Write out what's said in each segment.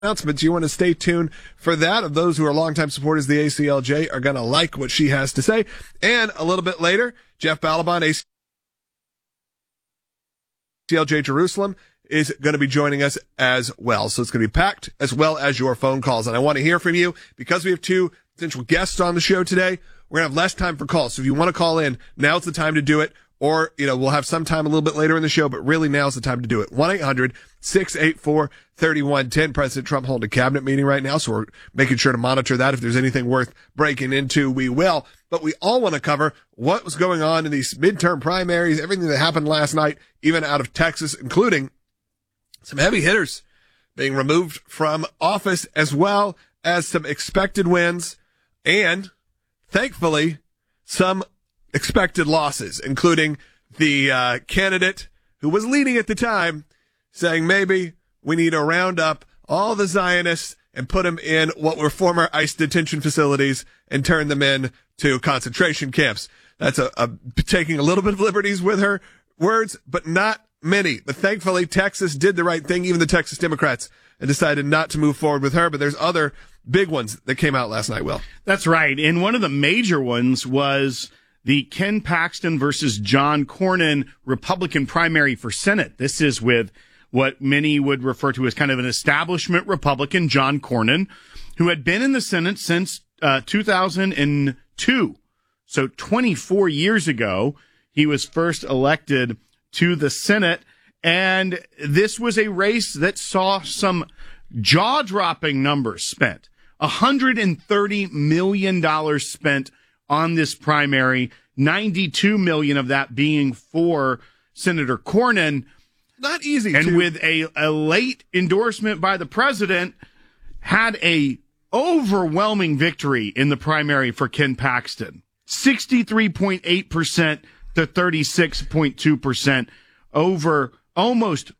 announcements. You want to stay tuned for that. Of those who are longtime supporters of the ACLJ are going to like what she has to say. And a little bit later, Jeff Balaban, ACLJ Jerusalem, is going to be joining us as well. So it's going to be packed, as well as your phone calls. And I want to hear from you because we have two potential guests on the show today. We're going to have less time for calls. So if you want to call in, now's the time to do it. Or, we'll have some time a little bit later in the show, but really now's the time to do it. 1-800-684-3110. President Trump holding a cabinet meeting right now, so we're making sure to monitor that. If there's anything worth breaking into, we will. But we all want to cover what was going on in these midterm primaries, everything that happened last night, even out of Texas, including some heavy hitters being removed from office, as well as some expected wins and, thankfully, some expected losses, including the candidate who was leading at the time saying maybe we need to round up all the Zionists and put them in what were former ICE detention facilities and turn them in to concentration camps. That's taking a little bit of liberties with her words, but not many. But thankfully, Texas did the right thing, even the Texas Democrats, and decided not to move forward with her. But there's other big ones that came out last night, Will. That's right. And one of the major ones was the Ken Paxton versus John Cornyn Republican primary for Senate. This is with what many would refer to as kind of an establishment Republican, John Cornyn, who had been in the Senate since 2002. So 24 years ago, he was first elected to the Senate. And this was a race that saw some jaw-dropping numbers spent. $130 million spent on this primary, 92 million of that being for Senator Cornyn. Not easy. And with a late endorsement by the president, had a overwhelming victory in the primary for Ken Paxton. 63.8% to 36.2%, over almost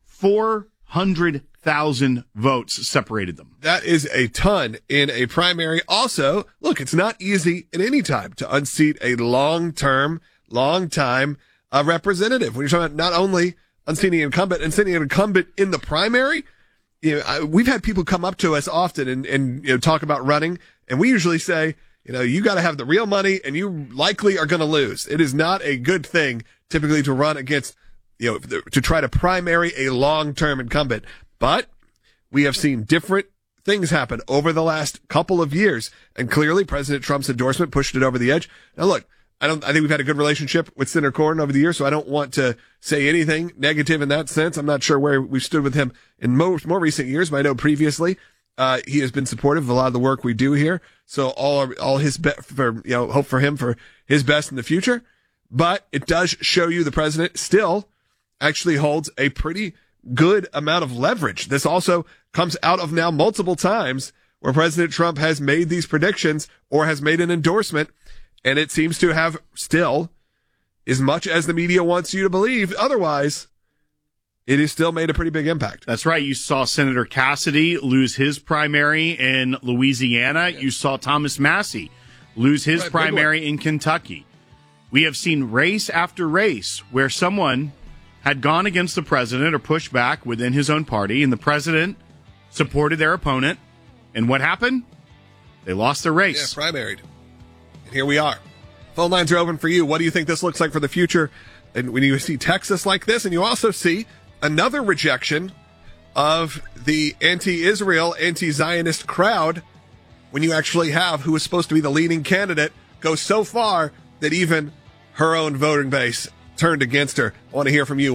400,000 votes separated them. That is a ton in a primary. Also, look, it's not easy at any time to unseat a long time representative. When you're talking about not only unseating an incumbent in the primary, we've had people come up to us often and talk about running, and we usually say, you got to have the real money, and you likely are going to lose. It is not a good thing typically to run against, to try to primary a long-term incumbent. But we have seen different things happen over the last couple of years, and clearly President Trump's endorsement pushed it over the edge. Now, look, I think we've had a good relationship with Senator Cornyn over the years, so I don't want to say anything negative in that sense. I'm not sure where we've stood with him in more recent years, but I know previously he has been supportive of a lot of the work we do here. So all his hope for him for his best in the future. But it does show you the president still actually holds a pretty good amount of leverage. This also comes out of now multiple times where President Trump has made these predictions or has made an endorsement, and it seems to have still, as much as the media wants you to believe otherwise, it has still made a pretty big impact. That's right. You saw Senator Cassidy lose his primary in Louisiana. Yeah. You saw Thomas Massie lose his primary in Kentucky. We have seen race after race where someone had gone against the president or pushed back within his own party, and the president supported their opponent. And what happened? They lost their race. Yeah, primaried. And here we are. Phone lines are open for you. What do you think this looks like for the future? And when you see Texas like this, and you also see another rejection of the anti-Israel, anti-Zionist crowd, when you actually have who is supposed to be the leading candidate go so far that even her own voting base turned against her. I want to hear from you.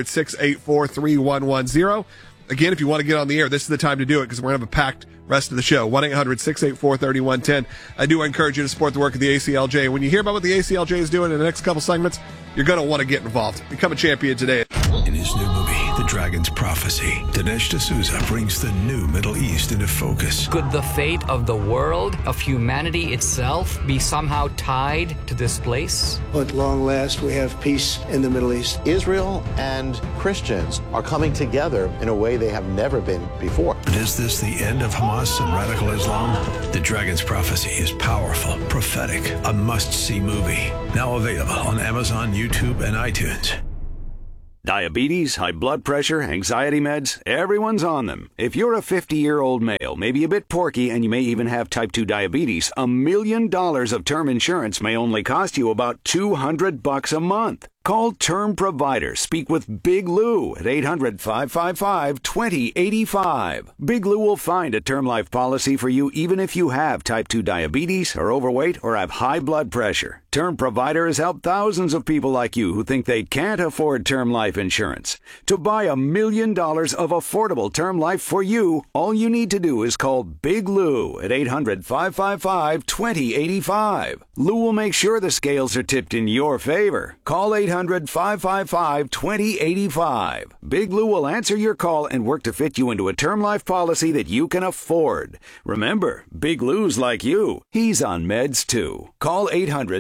1-800-684-3110. Again, if you want to get on the air, this is the time to do it because we're going to have a packed rest of the show. 1-800-684-3110. I do encourage you to support the work of the ACLJ. When you hear about what the ACLJ is doing in the next couple segments, you're going to want to get involved. Become a champion today. In his new movie, The Dragon's Prophecy, Dinesh D'Souza brings the new Middle East into focus. Could the fate of the world, of humanity itself, be somehow tied to this place? At long last, we have peace in the Middle East. Israel and Christians are coming together in a way they have never been before. But is this the end of Hamas and radical Islam? The Dragon's Prophecy is powerful, prophetic, a must-see movie. Now available on Amazon, YouTube, and iTunes. Diabetes, high blood pressure, anxiety meds, everyone's on them. If you're a 50-year-old male, maybe a bit porky, and you may even have type 2 diabetes, $1 million of term insurance may only cost you about $200 a month. Call Term Provider. Speak with Big Lou at 800-555-2085. Big Lou will find a term life policy for you even if you have type 2 diabetes, are overweight, or have high blood pressure. Term Provider has helped thousands of people like you who think they can't afford term life insurance. To buy $1 million of affordable term life for you, all you need to do is call Big Lou at 800-555-2085. Lou will make sure the scales are tipped in your favor. Call 800-555-2085. Big Lou will answer your call and work to fit you into a term life policy that you can afford. Remember, Big Lou's like you. He's on meds too. Call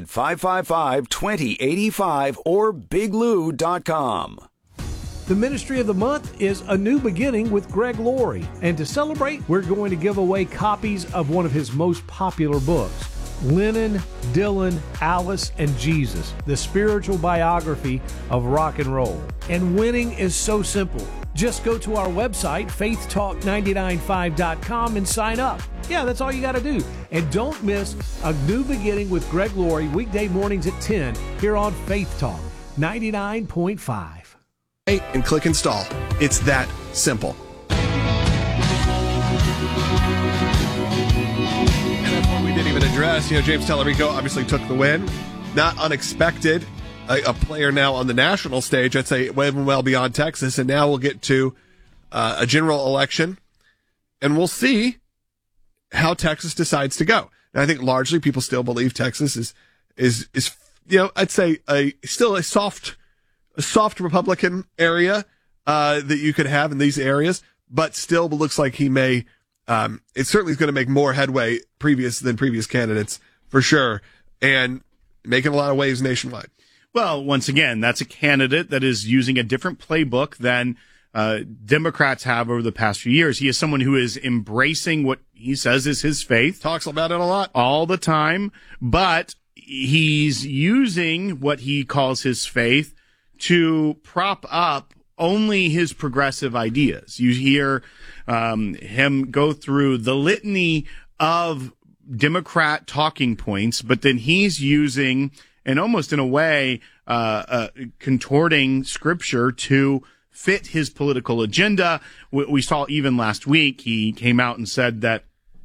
800-555-2085 or biglou.com. The Ministry of the Month is A New Beginning with Greg Laurie. And to celebrate, we're going to give away copies of one of his most popular books, Lennon, Dylan, Alice, and Jesus, the spiritual biography of rock and roll. And winning is so simple. Just go to our website, faithtalk995.com, and sign up. Yeah, that's all you got to do. And don't miss A New Beginning with Greg Laurie, weekday mornings at 10 here on Faith Talk 99.5. And click install. It's that simple. And that's one we didn't even address. James Tallarico obviously took the win. Not unexpected. A player now on the national stage, I'd say, well beyond Texas. And now we'll get to a general election. And we'll see how Texas decides to go. And I think largely people still believe Texas is I'd say still a soft Republican area that you could have in these areas, but still looks like he may. It certainly is going to make more headway than previous candidates for sure, and making a lot of waves nationwide. Well, once again, that's a candidate that is using a different playbook than Democrats have over the past few years. He is someone who is embracing what he says is his faith. Talks about it a lot. All the time, but he's using what he calls his faith to prop up only his progressive ideas. You hear him go through the litany of Democrat talking points, but then he's using, and almost in a way, contorting scripture to fit his political agenda. We saw even last week, he came out and said that,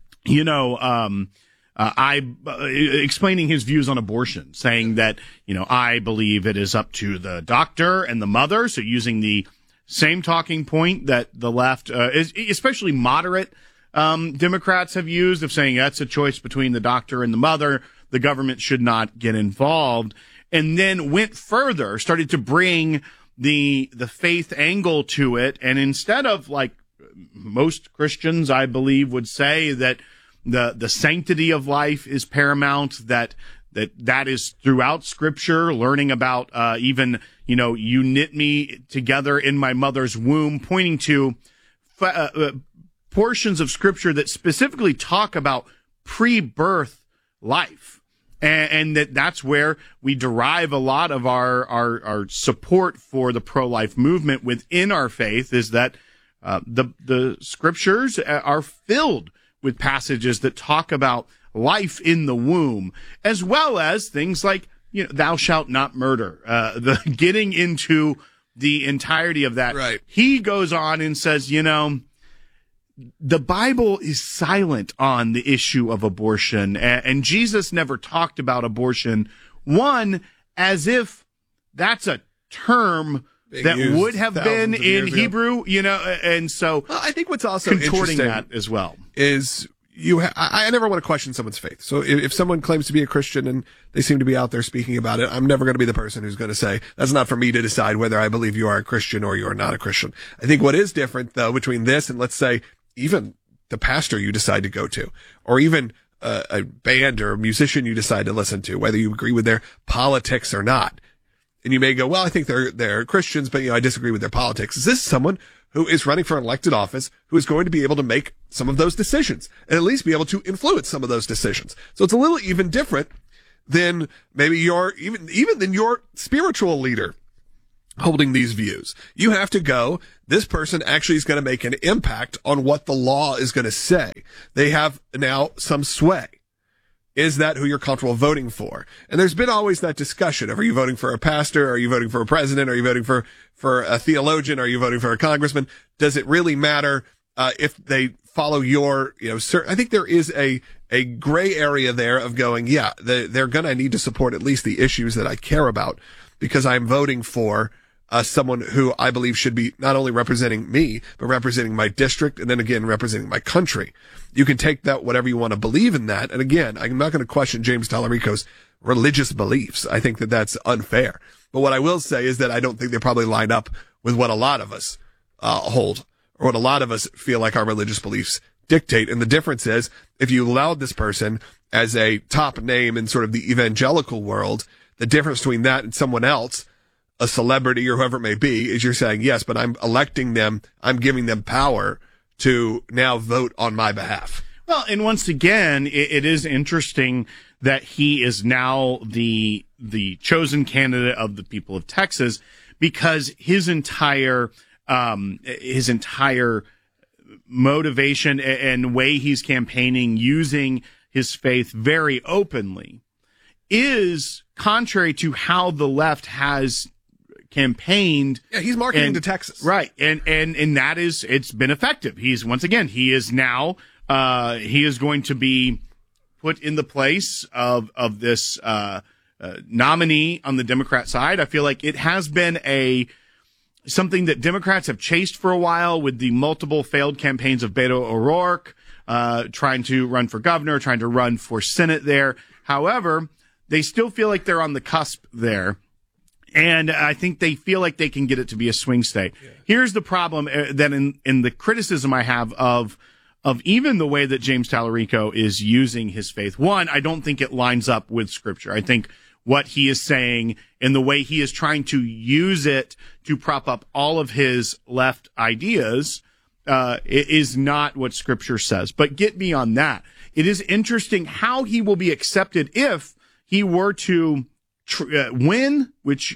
explaining his views on abortion, saying that, I believe it is up to the doctor and the mother. So using the same talking point that the left, especially moderate Democrats have used, of saying that's a choice between the doctor and the mother. The government should not get involved. And then went further, started to bring the faith angle to it. And instead of, like most Christians, I believe, would say that the sanctity of life is paramount, that is throughout scripture, learning about, even, you knit me together in my mother's womb, pointing to, portions of scripture that specifically talk about pre-birth life. And that's where we derive a lot of our support for the pro-life movement within our faith, is that, the scriptures are filled with passages that talk about life in the womb, as well as things like, thou shalt not murder, the getting into the entirety of that. Right. He goes on and says, the Bible is silent on the issue of abortion, and Jesus never talked about abortion, as if that's a term that would have been in Hebrew, and so I think what's also contorting interesting that as well is I never want to question someone's faith. So if someone claims to be a Christian and they seem to be out there speaking about it, I'm never going to be the person who's going to say, that's not for me to decide whether I believe you are a Christian or you're not a Christian. I think what is different, though, between this and, let's say, even the pastor you decide to go to, or even a band or a musician you decide to listen to, whether you agree with their politics or not. And you may go, well, I think they're Christians, but I disagree with their politics. Is this someone who is running for an elected office who is going to be able to make some of those decisions and at least be able to influence some of those decisions? So it's a little even different than maybe even than your spiritual leader holding these views. You have to go, this person actually is going to make an impact on what the law is going to say. They have now some sway. Is that who you're comfortable voting for? And there's been always that discussion of, are you voting for a pastor? Are you voting for a president? Are you voting for a theologian? Are you voting for a congressman? Does it really matter if they follow your, I think there is a gray area there of going, yeah, they're going to need to support at least the issues that I care about, because I'm voting for someone who I believe should be not only representing me, but representing my district, and then again, representing my country. You can take that whatever you want to believe in that. And again, I'm not going to question James Tallarico's religious beliefs. I think that that's unfair. But what I will say is that I don't think they probably line up with what a lot of us hold, or what a lot of us feel like our religious beliefs dictate. And the difference is, if you allowed this person as a top name in sort of the evangelical world, the difference between that and someone else, a celebrity or whoever it may be, is you're saying, yes, but I'm electing them, I'm giving them power to now vote on my behalf. Well, and once again, it is interesting that he is now the chosen candidate of the people of Texas, because his entire motivation and way he's campaigning, using his faith very openly, is contrary to how the left has campaigned. Yeah, he's marketing to Texas. Right. And that is, it's been effective. He is now, he is going to be put in the place of this, nominee on the Democrat side. I feel like it has been something that Democrats have chased for a while, with the multiple failed campaigns of Beto O'Rourke, trying to run for governor, trying to run for Senate there. However, they still feel like they're on the cusp there. And I think they feel like they can get it to be a swing state. Yeah. Here's the problem that in the criticism I have of even the way that James Tallarico is using his faith. One, I don't think it lines up with Scripture. I think what he is saying and the way he is trying to use it to prop up all of his left ideas is not what Scripture says. But get beyond that. It is interesting how he will be accepted if he were to win, which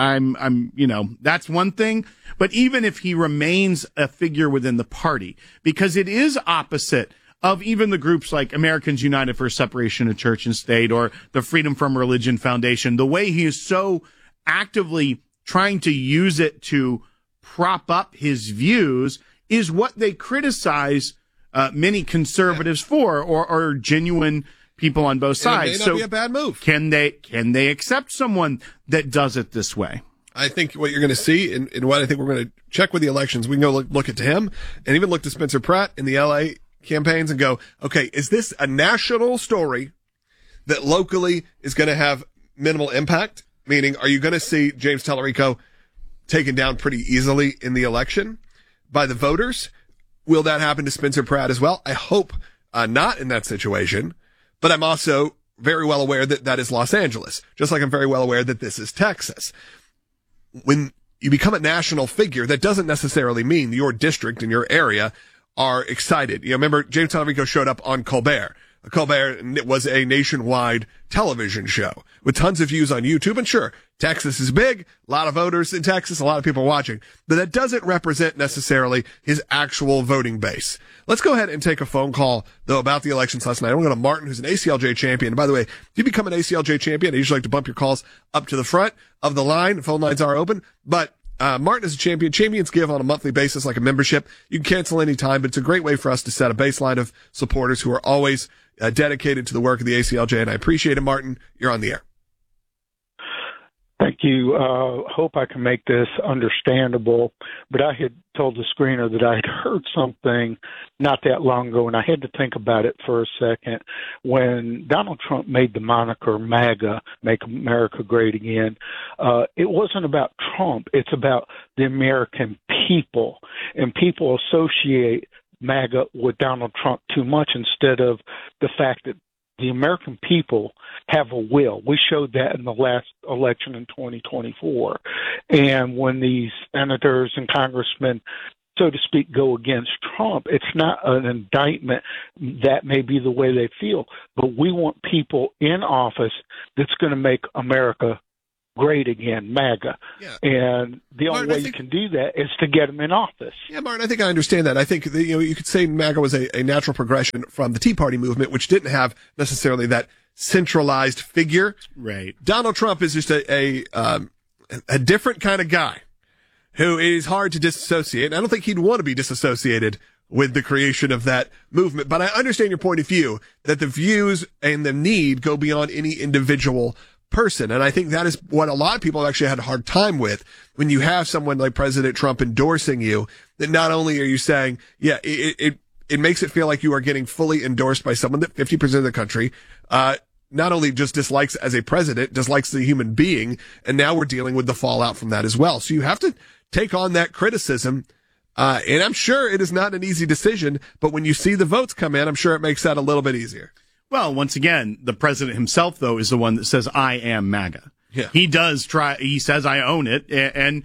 that's one thing. But even if he remains a figure within the party, because it is opposite of even the groups like Americans United for Separation of Church and State or the Freedom from Religion Foundation, the way he is so actively trying to use it to prop up his views is what they criticize many conservatives for, or genuine people on both sides. It may not be a bad move. Can they accept someone that does it this way? I think what you're going to see, and what I think we're going to check with the elections, we can go look at him and even look to Spencer Pratt in the LA campaigns and go, okay, is this a national story that locally is going to have minimal impact? Meaning, are you going to see James Tallarico taken down pretty easily in the election by the voters? Will that happen to Spencer Pratt as well? I hope not in that situation. But I'm also very well aware that that is Los Angeles, just like I'm very well aware that this is Texas. When you become a national figure, that doesn't necessarily mean your district and your area are excited. Remember, James Tallarico showed up on Colbert. Colbert was a nationwide television show with tons of views on YouTube. And sure, Texas is big, a lot of voters in Texas, a lot of people watching, but that doesn't represent necessarily his actual voting base. Let's go ahead and take a phone call, though, about the elections last night. I'm going to Martin, who's an ACLJ champion. And by the way, if you become an ACLJ champion, I usually like to bump your calls up to the front of the line. Phone lines are open, but Martin is a champion. Champions give on a monthly basis, like a membership. You can cancel any time, but it's a great way for us to set a baseline of supporters who are always dedicated to the work of the ACLJ, and I appreciate it, Martin. You're on the air. Thank you. Hope I can make this understandable, but I had told the screener that I had heard something not that long ago, and I had to think about it for a second. When Donald Trump made the moniker MAGA, Make America Great Again, it wasn't about Trump. It's about the American people, and people associate MAGA with Donald Trump too much instead of the fact that the American people have a will. We showed that in the last election in 2024. And when these senators and congressmen, so to speak, go against Trump, it's not an indictment. That may be the way they feel, but we want people in office that's going to make America great again, MAGA. Yeah. And the only way you can do that is to get them in office. Yeah, Martin, I think I understand that. I think that, you could say MAGA was a natural progression from the Tea Party movement, which didn't have necessarily that centralized figure. Right. Donald Trump is just a different kind of guy who is hard to disassociate. And I don't think he'd want to be disassociated with the creation of that movement. But I understand your point of view that the views and the need go beyond any individual person. And I think that is what a lot of people actually had a hard time with when you have someone like President Trump endorsing you, that not only are you saying, yeah, it makes it feel like you are getting fully endorsed by someone that 50% of the country, not only just dislikes as a president, dislikes the human being. And now we're dealing with the fallout from that as well. So you have to take on that criticism. And I'm sure it is not an easy decision, but when you see the votes come in, I'm sure it makes that a little bit easier. Well, once again, the president himself, though, is the one that says, I am MAGA. Yeah. He says, I own it. And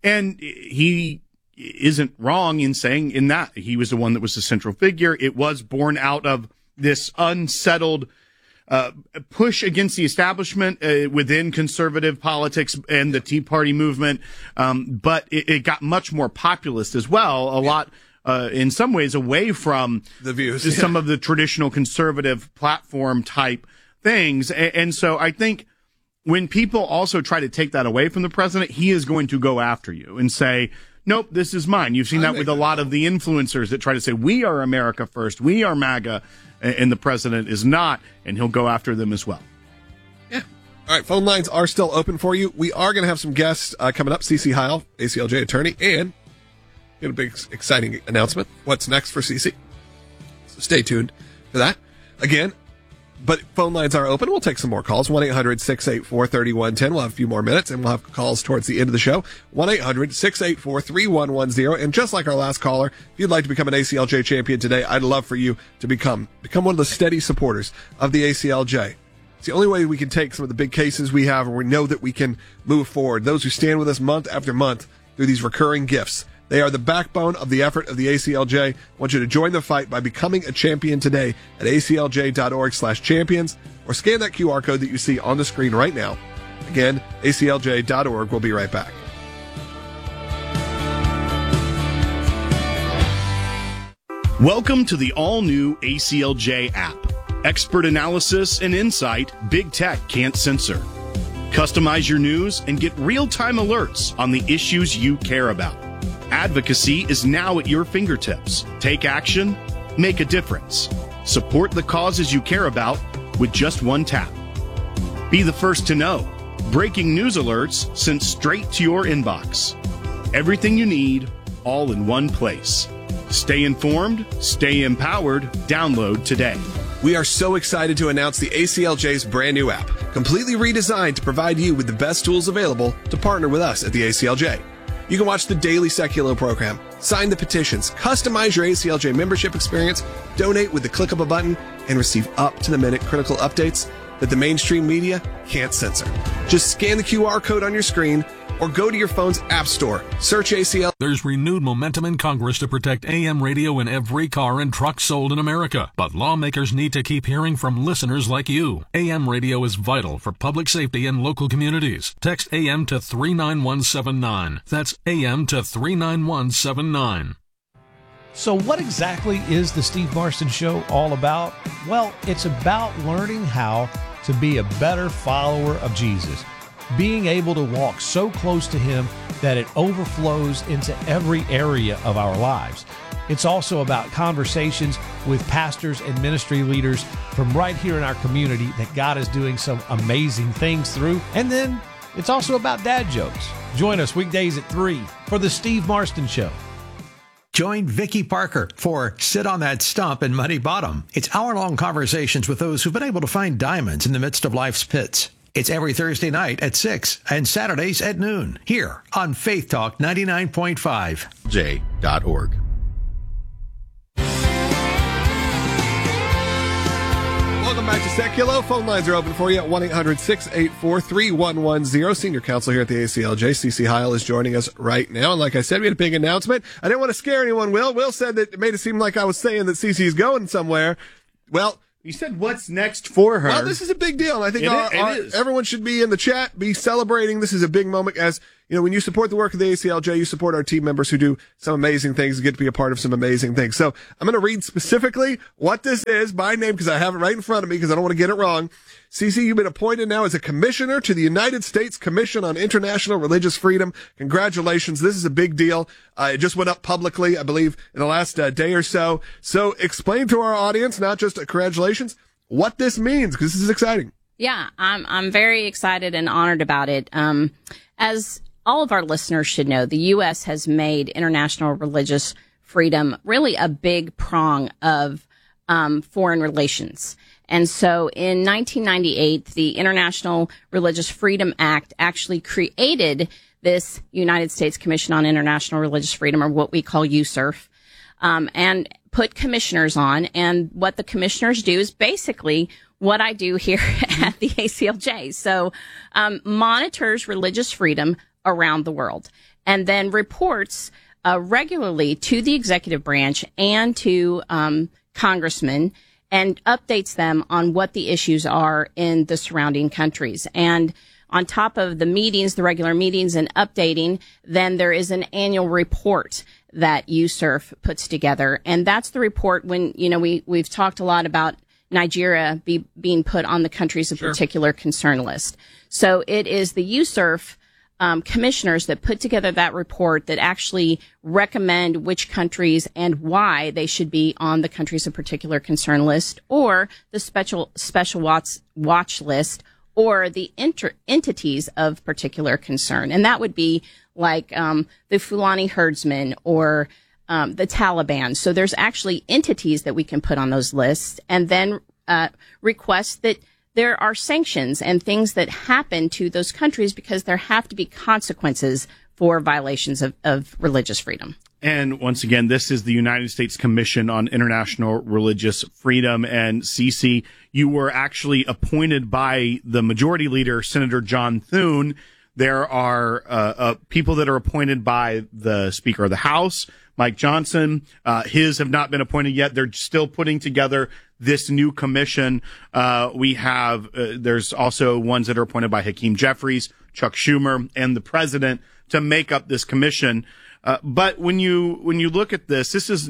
he isn't wrong in saying in that he was the one that was the central figure. It was born out of this unsettled push against the establishment within conservative politics and the Tea Party movement. But it got much more populist as well. A lot, in some ways, away from the views, some of the traditional conservative platform type things. And so I think when people also try to take that away from the president, he is going to go after you and say, nope, this is mine. You've seen that with a lot of the influencers that try to say, we are America first, we are MAGA, and the president is not, and he'll go after them as well. Yeah. All right, phone lines are still open for you. We are going to have some guests coming up. CeCe Heil, ACLJ attorney, and get a big, exciting announcement. What's next for CeCe? So stay tuned for that. Again, but phone lines are open. We'll take some more calls. 1-800-684-3110. We'll have a few more minutes, and we'll have calls towards the end of the show. 1-800-684-3110. And just like our last caller, if you'd like to become an ACLJ champion today, I'd love for you to become one of the steady supporters of the ACLJ. It's the only way we can take some of the big cases we have, and we know that we can move forward. Those who stand with us month after month through these recurring gifts, they are the backbone of the effort of the ACLJ. I want you to join the fight by becoming a champion today at aclj.org/champions, or scan that QR code that you see on the screen right now. Again, aclj.org. We'll be right back. Welcome to the all-new ACLJ app. Expert analysis and insight Big Tech can't censor. Customize your news and get real-time alerts on the issues you care about. Advocacy is now at your fingertips. Take action, make a difference. Support the causes you care about with just one tap. Be the first to know. Breaking news alerts sent straight to your inbox. Everything you need, all in one place. Stay informed, stay empowered. Download today. We are so excited to announce the ACLJ's brand new app, completely redesigned to provide you with the best tools available to partner with us at the ACLJ. You can watch the daily Seculo program, sign the petitions, customize your ACLJ membership experience, donate with the click of a button, and receive up-to-the-minute critical updates that the mainstream media can't censor. Just scan the QR code on your screen or go to your phone's app store. Search ACL. There's renewed momentum in Congress to protect AM radio in every car and truck sold in America. But lawmakers need to keep hearing from listeners like you. AM radio is vital for public safety in local communities. Text AM to 39179. That's AM to 39179. So what exactly is the Steve Marston Show all about? Well, it's about learning how to be a better follower of Jesus. Being able to walk so close to Him that it overflows into every area of our lives. It's also about conversations with pastors and ministry leaders from right here in our community that God is doing some amazing things through. And then it's also about dad jokes. Join us weekdays at 3 for the Steve Marston Show. Join Vicki Parker for Sit on That Stump in Muddy Bottom. It's hour-long conversations with those who've been able to find diamonds in the midst of life's pits. It's every Thursday night at 6 and Saturdays at noon here on Faith Talk 99.5. J.org. Welcome back to Seculo. Phone lines are open for you at 1-800-684-3110. Senior counsel here at the ACLJ, CeCe Heil, is joining us right now. And like I said, we had a big announcement. I didn't want to scare anyone, Will. Will said that it made it seem like I was saying that CeCe's going somewhere. Well, You said what's next for her. Well, this is a big deal. And I think everyone should be in the chat, be celebrating. This is a big moment as, you know, when you support the work of the ACLJ, you support our team members who do some amazing things and get to be a part of some amazing things. So I'm going to read specifically what this is by name because I have it right in front of me because I don't want to get it wrong. CC, you've been appointed now as a commissioner to the United States Commission on International Religious Freedom. Congratulations. This is a big deal. It just went up publicly, I believe, in the last day or so. So explain to our audience, not just congratulations, what this means, because this is exciting. Yeah, I'm very excited and honored about it. As all of our listeners should know, the U.S. has made international religious freedom really a big prong of foreign relations. And so in 1998, the International Religious Freedom Act actually created this United States Commission on International Religious Freedom, or what we call USCIRF, and put commissioners on. And what the commissioners do is basically what I do here at the ACLJ. So monitors religious freedom around the world and then reports regularly to the executive branch and to congressmen and updates them on what the issues are in the surrounding countries. And on top of the meetings, the regular meetings and updating, then there is an annual report that USCIRF puts together. And that's the report when, you know, we've talked a lot about Nigeria being put on the countries of particular concern list. So it is the USCIRF commissioners that put together that report that actually recommend which countries and why they should be on the countries of particular concern list, or the special watch list, or the entities of particular concern. And that would be like the Fulani herdsmen or the Taliban. So there's actually entities that we can put on those lists, and then request that there are sanctions and things that happen to those countries because there have to be consequences for violations of religious freedom. And once again, this is the United States Commission on International Religious Freedom. And Cece, you were actually appointed by the majority leader, Senator John Thune. There are people that are appointed by the Speaker of the House, Mike Johnson. His have not been appointed yet. They're still putting together this new commission. We have, there's also ones that are appointed by Hakeem Jeffries, Chuck Schumer, and the president to make up this commission. But when you look at this, this is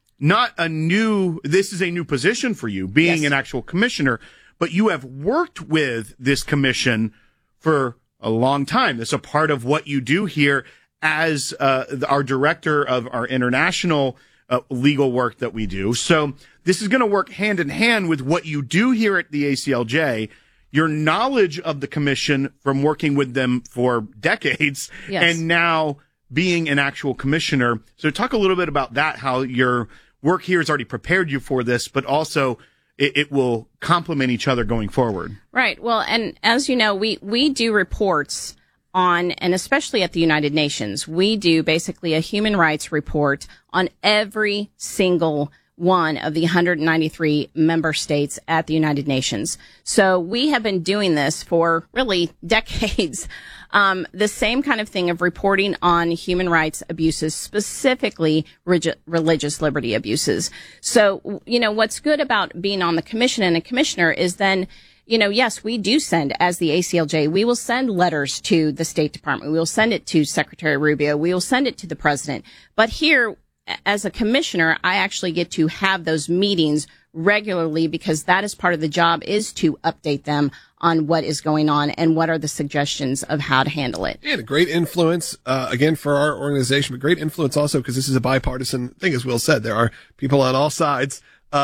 a new position for you, being an actual commissioner, but you have worked with this commission for a long time. It's a part of what you do here as our director of our international legal work that we do. So this is going to work hand in hand with what you do here at the ACLJ, your knowledge of the commission from working with them for decades, and now being an actual commissioner. So talk a little bit about that, how your work here has already prepared you for this, but also it will complement each other going forward. Right. Well, and as you know, we do reports on, and especially at the United Nations, we do basically a human rights report on every single one of the 193 member states at the United Nations. So we have been doing this for really decades. The same kind of thing of reporting on human rights abuses, specifically religious liberty abuses. So, you know, what's good about being on the commission and a commissioner is then, you know, yes, we do send, as the ACLJ, we will send letters to the State Department. We will send it to Secretary Rubio. We will send it to the president. But here, as a commissioner, I actually get to have those meetings regularly because that is part of the job, is to update them on what is going on and what are the suggestions of how to handle it. And a great influence, again, for our organization, but great influence also because this is a bipartisan thing, as Will said. There are people on all sides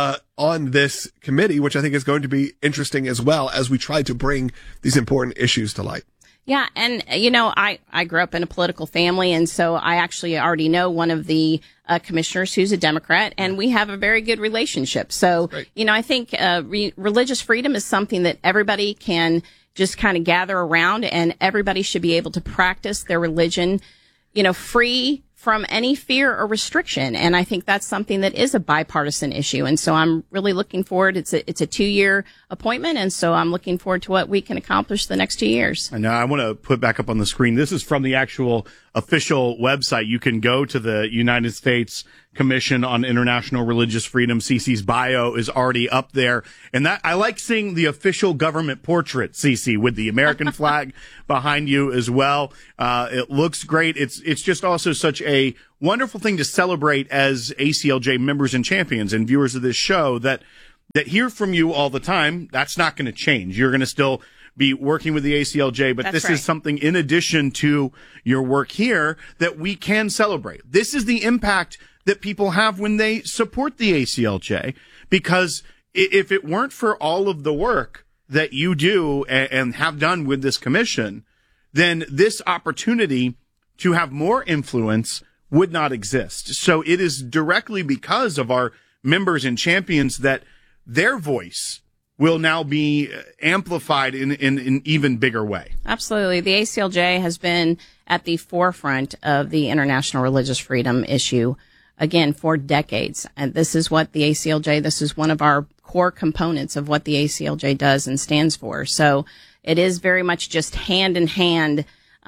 on this committee, which I think is going to be interesting as well as we try to bring these important issues to light. Yeah, and, you know, I grew up in a political family, and so I actually already know one of the commissioners who's a Democrat, and we have a very good relationship. So, you know, I think religious freedom is something that everybody can just kind of gather around, and everybody should be able to practice their religion, you know, free from any fear or restriction. And I think that's something that is a bipartisan issue. And so I'm really looking forward. It's a 2-year appointment. And so I'm looking forward to what we can accomplish the next 2 years. And now I want to put back up on the screen. This is from the actual official website. You can go to the United States Commission on International Religious Freedom. CC's bio is already up there. And that, I like seeing the official government portrait, CC, with the American flag behind you as well. It looks great. It's just also such a wonderful thing to celebrate as ACLJ members and champions and viewers of this show that hear from you all the time. That's not going to change. You're going to still be working with the ACLJ, but this is something in addition to your work here that we can celebrate. This is the impact that people have when they support the ACLJ, because if it weren't for all of the work that you do and have done with this commission, then this opportunity to have more influence would not exist. So it is directly because of our members and champions that their voice will now be amplified in an even bigger way. Absolutely. The ACLJ has been at the forefront of the international religious freedom issue, again, for decades. And this is what the ACLJ, this is one of our core components of what the ACLJ does and stands for. So it is very much just hand in hand.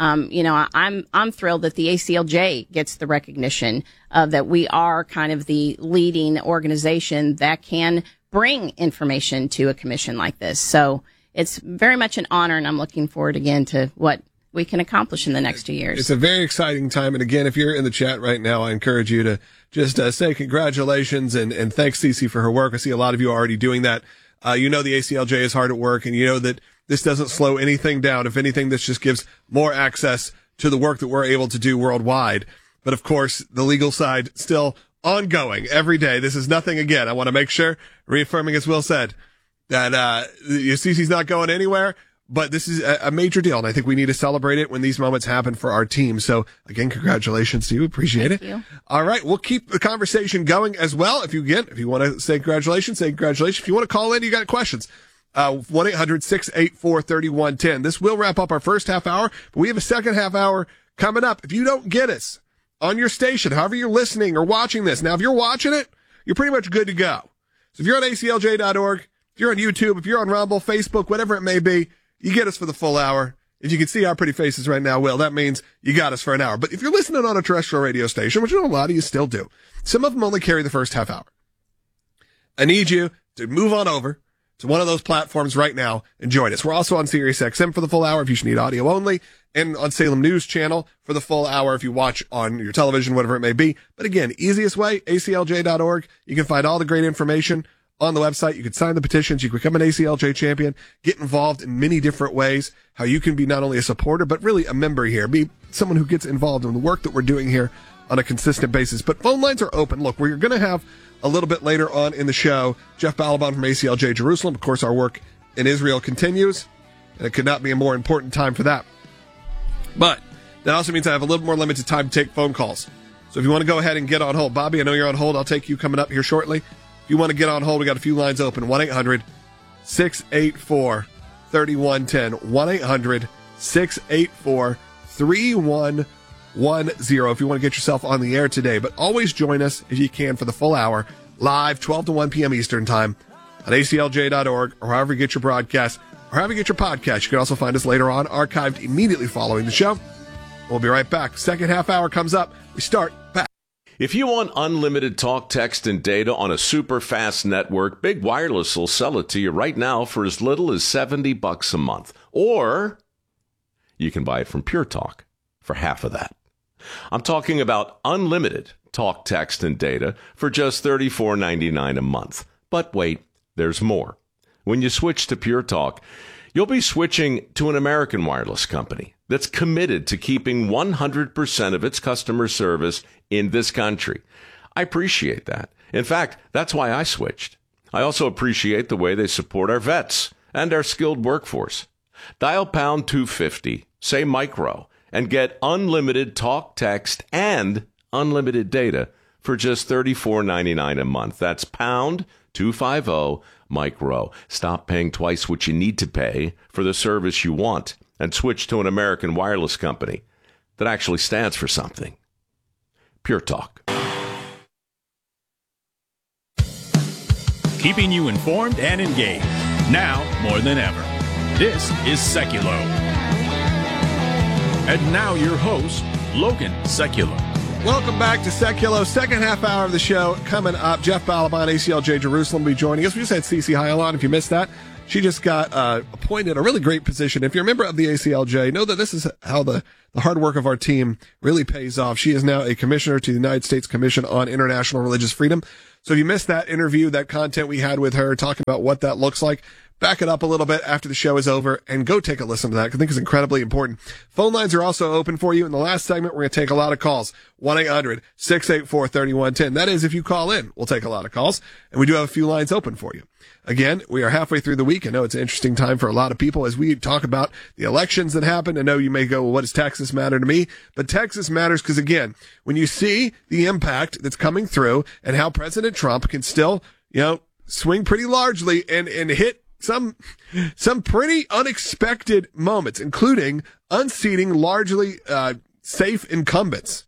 I'm thrilled that the ACLJ gets the recognition that we are kind of the leading organization that can bring information to a commission like this. So it's very much an honor, and I'm looking forward again to what we can accomplish in the next 2 years. It's a very exciting time. And again, if you're in the chat right now, I encourage you to just say congratulations and thanks CC for her work. I see a lot of you already doing that. The ACLJ is hard at work, and you know that this doesn't slow anything down. If anything, this just gives more access to the work that we're able to do worldwide. But of course, the legal side still ongoing every day. This is nothing. Again, I want to make sure, reaffirming as Will said, that CC's not going anywhere, but this is a major deal, and I think we need to celebrate it when these moments happen for our team. So again, congratulations to you. Appreciate it. Thank you. All right, we'll keep the conversation going as well. If you want to say congratulations, say congratulations. If you want to call in, you got questions. 1-800-684-3110. This will wrap up our first half hour, but we have a second half hour coming up. If you don't get us on your station, however you're listening or watching this, now if you're watching it, you're pretty much good to go. So if you're on ACLJ.org, if you're on YouTube, if you're on Rumble, Facebook, whatever it may be, you get us for the full hour. If you can see our pretty faces right now, Will, that means you got us for an hour. But if you're listening on a terrestrial radio station, which I know a lot of you still do, some of them only carry the first half hour. I need you to move on over to one of those platforms right now and join us. We're also on Sirius XM for the full hour if you should need audio only, and on Salem News Channel for the full hour if you watch on your television, whatever it may be. But again, easiest way, ACLJ.org. You can find all the great information on the website. You can sign the petitions. You can become an ACLJ champion, get involved in many different ways, how you can be not only a supporter, but really a member here, be someone who gets involved in the work that we're doing here on a consistent basis. But phone lines are open. Look, we're going to have a little bit later on in the show, Jeff Balaban from ACLJ Jerusalem. Of course, our work in Israel continues, and it could not be a more important time for that. But that also means I have a little more limited time to take phone calls. So if you want to go ahead and get on hold, Bobby, I know you're on hold. I'll take you coming up here shortly. If you want to get on hold, we got a few lines open. 1-800-684-3110. 1-800-684-3110 if you want to get yourself on the air today. But always join us if you can for the full hour, live 12 to 1 p.m. Eastern time on ACLJ.org or however you get your broadcast or however you get your podcast. You can also find us later on, archived immediately following the show. We'll be right back. Second half hour comes up. We start back. If you want unlimited talk, text, and data on a super fast network, Big Wireless will sell it to you right now for as little as $70 a month. Or you can buy it from Pure Talk for half of that. I'm talking about unlimited talk, text, and data for just $34.99 a month. But wait, there's more. When you switch to Pure Talk, you'll be switching to an American wireless company that's committed to keeping 100% of its customer service in this country. I appreciate that. In fact, that's why I switched. I also appreciate the way they support our vets and our skilled workforce. Dial pound 250, say micro, and get unlimited talk, text, and unlimited data for just $34.99 a month. That's pound 250 micro. Stop paying twice what you need to pay for the service you want and switch to an American wireless company that actually stands for something. Pure Talk. Keeping you informed and engaged, now more than ever. This is Seculo. And now your host, Logan Sekulow. Welcome back to Sekulow. Second half hour of the show coming up. Jeff Balaban, ACLJ Jerusalem, will be joining us. We just had Cece Heil on. If you missed that, she just got appointed a really great position. If you're a member of the ACLJ, know that this is how the hard work of our team really pays off. She is now a commissioner to the United States Commission on International Religious Freedom. So if you missed that interview, that content we had with her talking about what that looks like, back it up a little bit after the show is over and go take a listen to that, because I think it's incredibly important. Phone lines are also open for you. In the last segment, we're going to take a lot of calls. 1-800-684-3110. That is, if you call in, we'll take a lot of calls. And we do have a few lines open for you. Again, we are halfway through the week. I know it's an interesting time for a lot of people as we talk about the elections that happened. I know you may go, well, what does Texas matter to me? But Texas matters because, again, when you see the impact that's coming through and how President Trump can still, swing pretty largely and hit some pretty unexpected moments, including unseating largely safe incumbents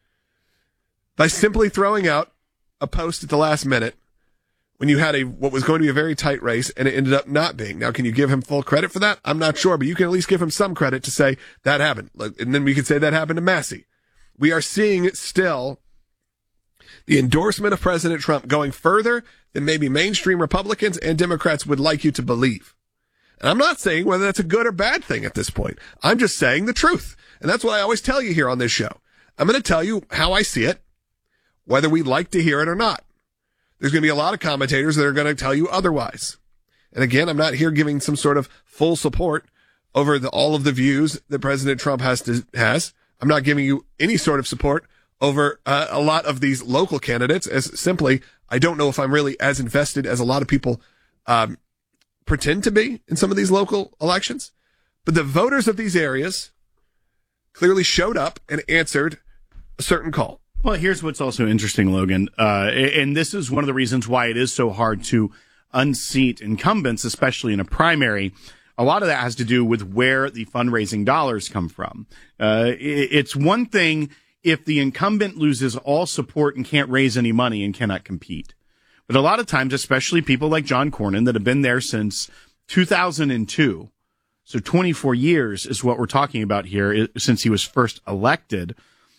by simply throwing out a post at the last minute when you had what was going to be a very tight race and it ended up not being. Now, can you give him full credit for that? I'm not sure, but you can at least give him some credit to say that happened. And then we could say that happened to Massey. We are seeing still the endorsement of President Trump going further than maybe mainstream Republicans and Democrats would like you to believe. And I'm not saying whether that's a good or bad thing at this point. I'm just saying the truth. And that's what I always tell you here on this show. I'm going to tell you how I see it, whether we like to hear it or not. There's going to be a lot of commentators that are going to tell you otherwise. And again, I'm not here giving some sort of full support over all of the views that President Trump has. I'm not giving you any sort of support over a lot of these local candidates, as simply I don't know if I'm really as invested as a lot of people pretend to be in some of these local elections. But the voters of these areas clearly showed up and answered a certain call. Well, here's what's also interesting, Logan, and this is one of the reasons why it is so hard to unseat incumbents, especially in a primary. A lot of that has to do with where the fundraising dollars come from. It's one thing if the incumbent loses all support and can't raise any money and cannot compete. But a lot of times, especially people like John Cornyn that have been there since 2002, so 24 years is what we're talking about here since he was first elected,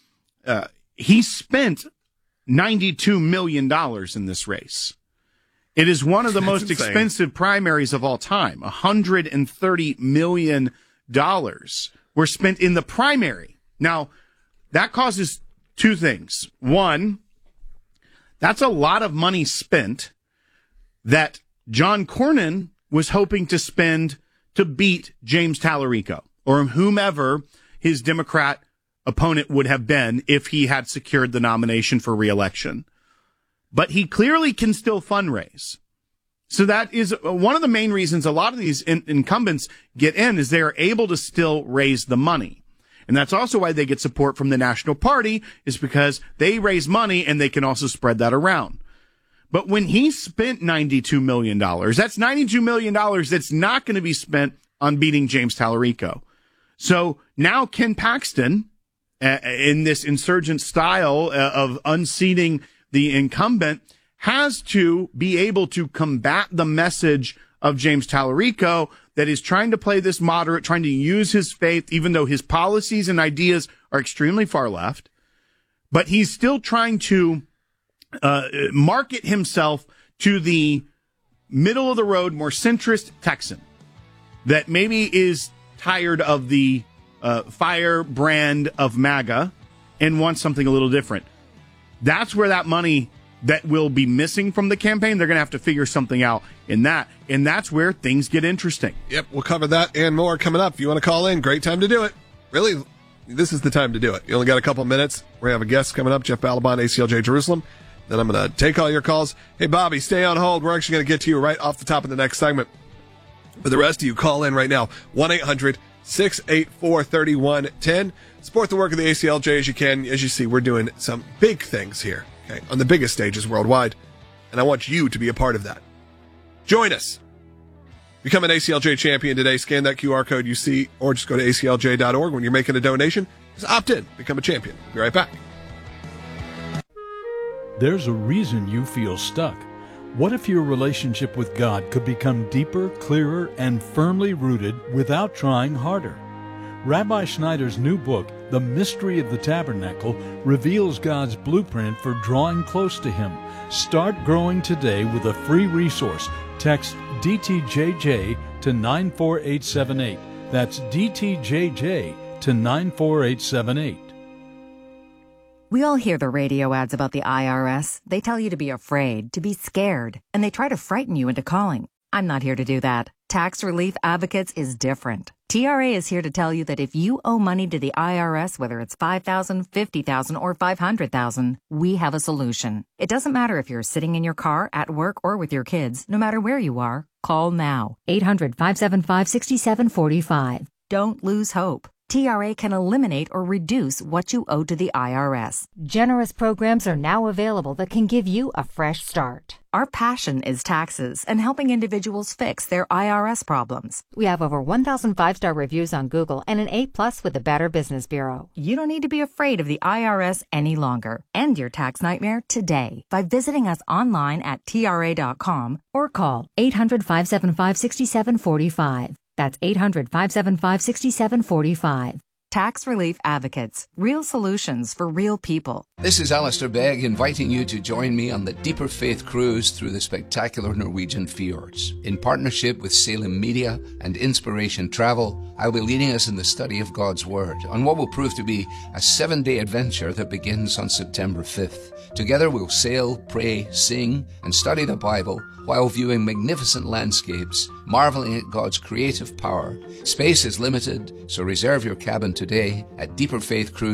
he spent $92 million in this race. It is one of the most expensive primaries of all time. $130 million were spent in the primary. Now, that causes two things. One, that's a lot of money spent that John Cornyn was hoping to spend to beat James Tallarico or whomever his Democrat opponent would have been if he had secured the nomination for re-election. But he clearly can still fundraise. So that is one of the main reasons a lot of these incumbents get in, is they are able to still raise the money. And that's also why they get support from the National Party, is because they raise money and they can also spread that around. But when he spent $92 million, that's $92 million that's not going to be spent on beating James Tallarico. So now Ken Paxton, in this insurgent style of unseating the incumbent, has to be able to combat the message of James Tallarico that is trying to play this moderate, trying to use his faith, even though his policies and ideas are extremely far left. But he's still trying to market himself to the middle of the road, more centrist Texan that maybe is tired of the firebrand of MAGA and wants something a little different. That's where that money that will be missing from the campaign, they're going to have to figure something out in that. And that's where things get interesting. Yep, we'll cover that and more coming up. If you want to call in, great time to do it. Really, this is the time to do it. You only got a couple minutes. We're going to have a guest coming up, Jeff Balaban, ACLJ Jerusalem. Then I'm going to take all your calls. Hey, Bobby, stay on hold. We're actually going to get to you right off the top of the next segment. For the rest of you, call in right now. 1-800-684-3110. Support the work of the ACLJ as you can. As you see, we're doing some big things here, okay, on the biggest stages worldwide. And I want you to be a part of that. Join us. Become an ACLJ champion today. Scan that QR code you see, or just go to aclj.org. When you're making a donation, just opt in. Become a champion. We'll be right back. There's a reason you feel stuck. What if your relationship with God could become deeper, clearer, and firmly rooted without trying harder? Rabbi Schneider's new book, The Mystery of the Tabernacle, reveals God's blueprint for drawing close to Him. Start growing today with a free resource. Text DTJJ to 94878. That's DTJJ to 94878. We all hear the radio ads about the IRS. They tell you to be afraid, to be scared, and they try to frighten you into calling. I'm not here to do that. Tax Relief Advocates is different. TRA is here to tell you that if you owe money to the IRS, whether it's $5,000, $50,000, or $500,000, we have a solution. It doesn't matter if you're sitting in your car, at work, or with your kids. No matter where you are, call now. 800-575-6745. Don't lose hope. TRA can eliminate or reduce what you owe to the IRS. Generous programs are now available that can give you a fresh start. Our passion is taxes and helping individuals fix their IRS problems. We have over 1,000 5-star reviews on Google and an A+ with the Better Business Bureau. You don't need to be afraid of the IRS any longer. End your tax nightmare today by visiting us online at TRA.com or call 800-575-6745. That's 800-575-6745. Tax Relief Advocates. Real solutions for real people. This is Alistair Begg inviting you to join me on the Deeper Faith Cruise through the spectacular Norwegian fjords. In partnership with Salem Media and Inspiration Travel, I'll be leading us in the study of God's Word on what will prove to be a 7-day adventure that begins on September 5th. Together we'll sail, pray, sing, and study the Bible while viewing magnificent landscapes, marveling at God's creative power. Space is limited, so reserve your cabin today at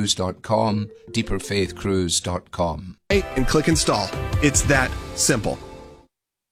deeperfaithcruise.com, deeperfaithcruise.com. And click install. It's that simple.